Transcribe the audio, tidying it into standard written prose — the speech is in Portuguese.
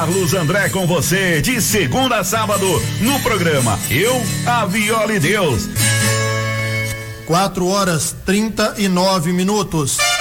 Carlos André com você de segunda a sábado no programa Eu, a Viola e Deus. 4 horas 39 minutos.